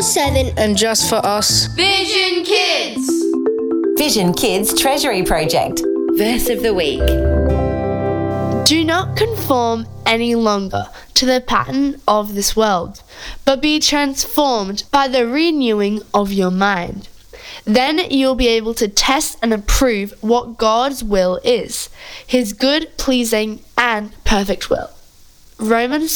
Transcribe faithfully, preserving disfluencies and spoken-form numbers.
seven and just for us. Vision Kids! Vision Kids Treasury Project. Verse of the week. Do not conform any longer to the pattern of this world, but be transformed by the renewing of your mind. Then you'll be able to test and approve what God's will is, His good, pleasing, and perfect will. Romans